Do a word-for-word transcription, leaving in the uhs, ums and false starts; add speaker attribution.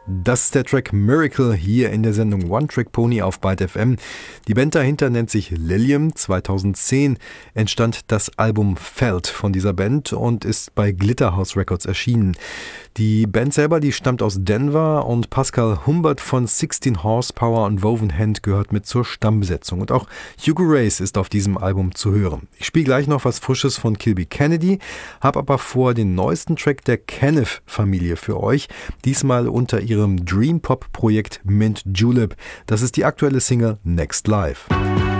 Speaker 1: Das ist der Track Miracle hier in der Sendung One Track Pony auf Byte F M. Die Band dahinter nennt sich Lilium. zweitausendzehn entstand das Album Felt von dieser Band und ist bei Glitterhouse Records erschienen. Die Band selber, die stammt aus Denver und Pascal Humbert von sixteen Horsepower und Woven Hand gehört mit zur Stammbesetzung. Und auch Hugo Race ist auf diesem Album zu hören. Ich spiele gleich noch was Frisches von Kilby Kennedy, habe aber vor den neuesten Track der Kenneth-Familie für euch, diesmal unter ihrem Dream-Pop-Projekt Mint Julep. Das ist die aktuelle Single Next Life.